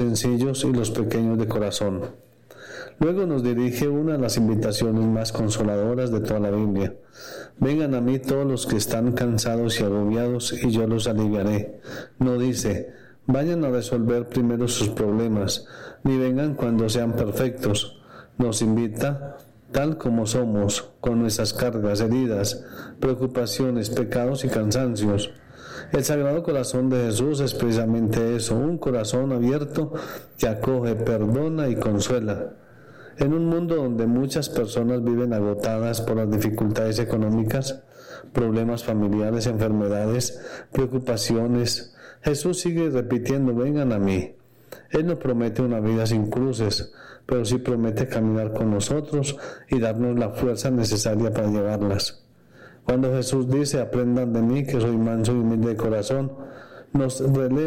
sencillos y los pequeños de corazón. Luego nos dirige una de las invitaciones más consoladoras de toda la Biblia. Vengan a mí todos los que están cansados y agobiados y yo los aliviaré. No dice, vayan a resolver primero sus problemas, ni vengan cuando sean perfectos. Nos invita, tal como somos, con nuestras cargas, heridas, preocupaciones, pecados y cansancios. El Sagrado Corazón de Jesús es precisamente eso, un corazón abierto que acoge, perdona y consuela. En un mundo donde muchas personas viven agotadas por las dificultades económicas, problemas familiares, enfermedades, preocupaciones, Jesús sigue repitiendo, vengan a mí. Él no promete una vida sin cruces, pero sí promete caminar con nosotros y darnos la fuerza necesaria para llevarlas. Cuando Jesús dice, aprendan de mí que soy manso y humilde de corazón, nos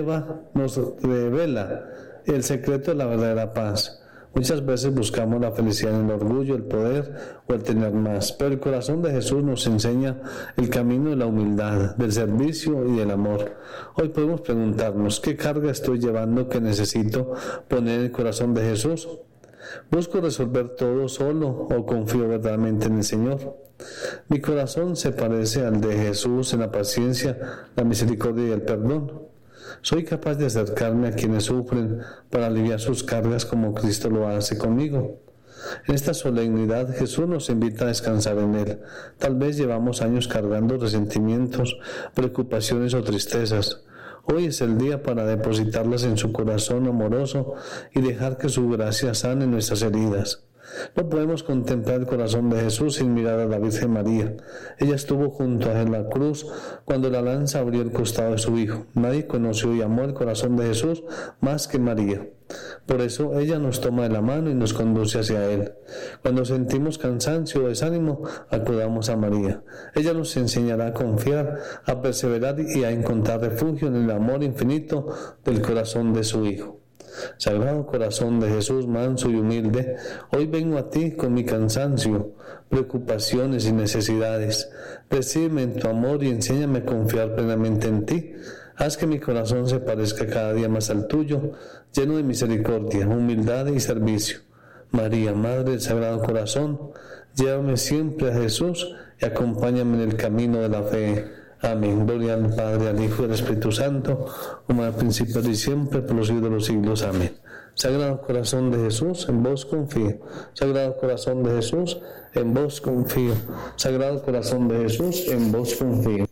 revela el secreto de la verdadera paz. Muchas veces buscamos la felicidad en el orgullo, el poder o el tener más, pero el corazón de Jesús nos enseña el camino de la humildad, del servicio y del amor. Hoy podemos preguntarnos, ¿qué carga estoy llevando que necesito poner en el corazón de Jesús? ¿Busco resolver todo solo o confío verdaderamente en el Señor? Mi corazón se parece al de Jesús en la paciencia, la misericordia y el perdón. Soy capaz de acercarme a quienes sufren para aliviar sus cargas como Cristo lo hace conmigo. En esta solemnidad Jesús nos invita a descansar en Él. Tal vez llevamos años cargando resentimientos, preocupaciones o tristezas. Hoy es el día para depositarlas en su corazón amoroso y dejar que su gracia sane nuestras heridas. No podemos contemplar el corazón de Jesús sin mirar a la Virgen María. Ella estuvo junto a la cruz cuando la lanza abrió el costado de su Hijo. Nadie conoció y amó el corazón de Jesús más que María. Por eso ella nos toma de la mano y nos conduce hacia Él. Cuando sentimos cansancio o desánimo, acudamos a María. Ella nos enseñará a confiar, a perseverar y a encontrar refugio en el amor infinito del corazón de su Hijo. Sagrado Corazón de Jesús, manso y humilde, hoy vengo a ti con mi cansancio, preocupaciones y necesidades. Recíbeme en tu amor y enséñame a confiar plenamente en ti. Haz que mi corazón se parezca cada día más al tuyo, lleno de misericordia, humildad y servicio. María, Madre del Sagrado Corazón, llévame siempre a Jesús y acompáñame en el camino de la fe. Amén. Gloria al Padre, al Hijo y al Espíritu Santo, como al principio y siempre, por los siglos de los siglos. Amén. Sagrado Corazón de Jesús, en vos confío. Sagrado Corazón de Jesús, en vos confío. Sagrado Corazón de Jesús, en vos confío.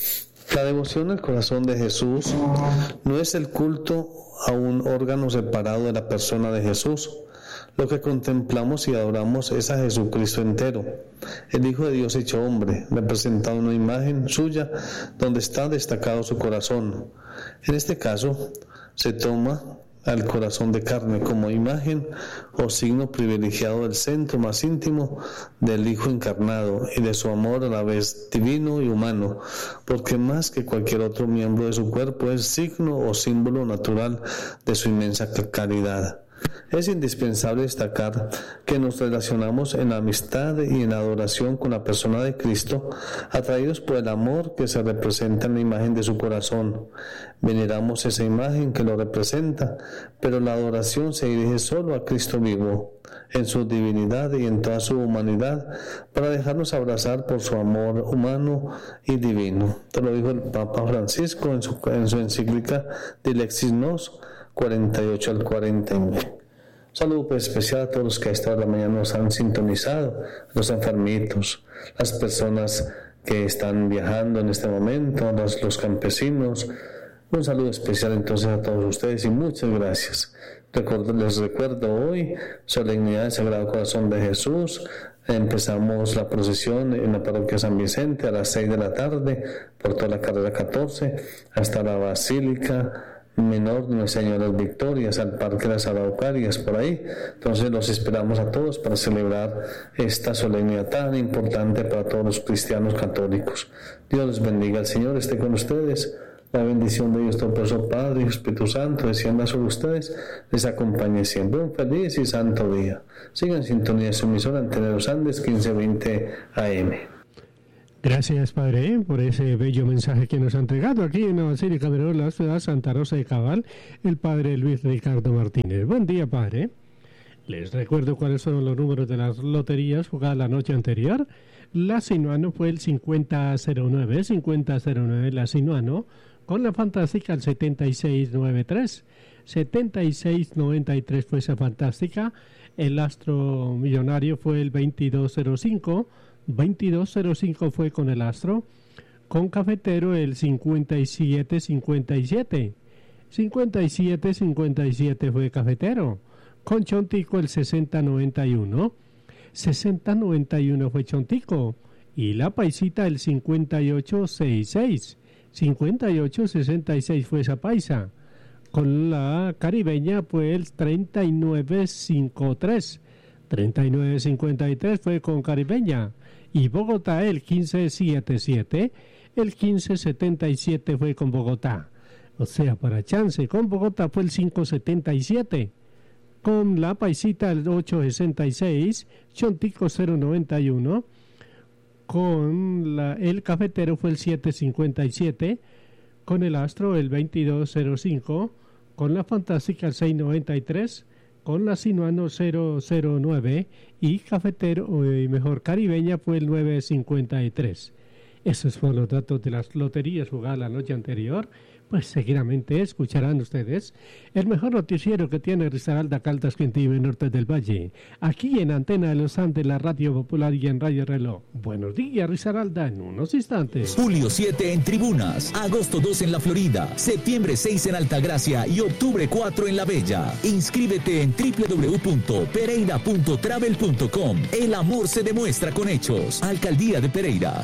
La devoción al corazón de Jesús no es el culto a un órgano separado de la persona de Jesús. Lo que contemplamos y adoramos es a Jesucristo entero, el Hijo de Dios hecho hombre, representado en una imagen suya donde está destacado su corazón. En este caso, se toma al corazón de carne como imagen o signo privilegiado del centro más íntimo del Hijo encarnado y de su amor a la vez divino y humano, porque más que cualquier otro miembro de su cuerpo es signo o símbolo natural de su inmensa caridad. Es indispensable destacar que nos relacionamos en la amistad y en la adoración con la persona de Cristo, atraídos por el amor que se representa en la imagen de su corazón. Veneramos esa imagen que lo representa, pero la adoración se dirige solo a Cristo vivo, en su divinidad y en toda su humanidad, para dejarnos abrazar por su amor humano y divino. Esto lo dijo el Papa Francisco en su encíclica Dilexis Nos 48 al 49. Un saludo pues especial a todos los que a esta hora de la mañana nos han sintonizado, los enfermitos, las personas que están viajando en este momento, los campesinos. Un saludo especial entonces a todos ustedes y muchas gracias. Les recuerdo hoy, solemnidad del Sagrado Corazón de Jesús. Empezamos la procesión en la parroquia San Vicente a las 6 de la tarde por toda la carrera 14 hasta la Basílica Menor de Nuestra Señora de las Victorias, al Parque de las Araucarias, por ahí. Entonces los esperamos a todos para celebrar esta solemnidad tan importante para todos los cristianos católicos. Dios les bendiga, el Señor esté con ustedes. La bendición de Dios Todopoderoso, Padre y Espíritu Santo, descienda sobre ustedes, les acompañe siempre. Un feliz y santo día. Sigan en sintonía de su emisora Antena de los Andes 1520 AM. Gracias, Padre, por ese bello mensaje que nos ha entregado aquí en la Basílica de la ciudad Santa Rosa de Cabal, el Padre Luis Ricardo Martínez. Buen día, Padre. Les recuerdo cuáles fueron los números de las loterías jugadas la noche anterior. La Sinuano fue el 5009 la Sinuano, con la Fantástica el 7693. 7693 fue esa Fantástica. El Astro Millonario fue el 2205. 2205 fue con el Astro. Con Cafetero el 5757. 5757 fue Cafetero. Con Chontico el 6091. 6091 fue Chontico. Y la Paisita el 5866. 5866 fue esa Paisa. Con la Caribeña fue el 3953. 3953 fue con Caribeña. Y Bogotá el 1577. El 1577 fue con Bogotá. O sea, para chance, con Bogotá fue el 577. Con la Paisita el 866. Chontico 091. Con el Cafetero fue el 757. Con el Astro el 2205. Con la Fantástica el 693. Con la Sinuano 009 y Cafetero, mejor Caribeña, fue el 953. Esos fueron los datos de las loterías jugadas la noche anterior. Pues seguidamente escucharán ustedes el mejor noticiero que tiene Risaralda, Caldas, Quintillo y Norte del Valle, aquí en Antena de los Andes, la Radio Popular y en Radio Reloj. Buenos días, Risaralda, en unos instantes. Julio 7 en Tribunas, agosto 2 en La Florida, septiembre 6 en Altagracia y octubre 4 en La Bella. Inscríbete en www.pereira.travel.com. El amor se demuestra con hechos. Alcaldía de Pereira.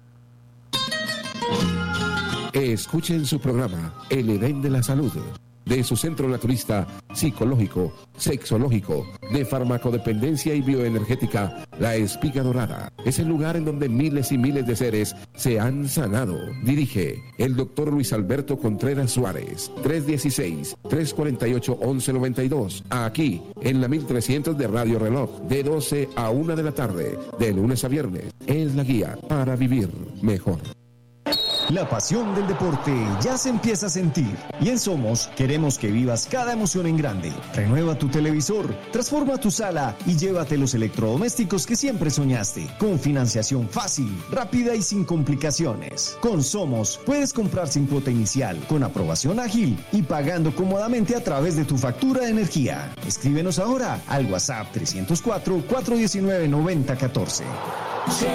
Escuchen su programa El Edén de la Salud, de su centro naturista, psicológico, sexológico, de farmacodependencia y bioenergética, La Espiga Dorada. Es el lugar en donde miles y miles de seres se han sanado. Dirige el doctor Luis Alberto Contreras Suárez, 316-348-1192, aquí en la 1300 de Radio Reloj, de 12 a 1 de la tarde, de lunes a viernes. Es la guía para vivir mejor. La pasión del deporte ya se empieza a sentir y en Somos queremos que vivas cada emoción en grande. Renueva tu televisor, transforma tu sala y llévate los electrodomésticos que siempre soñaste. Con financiación fácil, rápida y sin complicaciones. Con Somos puedes comprar sin cuota inicial, con aprobación ágil y pagando cómodamente a través de tu factura de energía. Escríbenos ahora al WhatsApp 304-419-9014.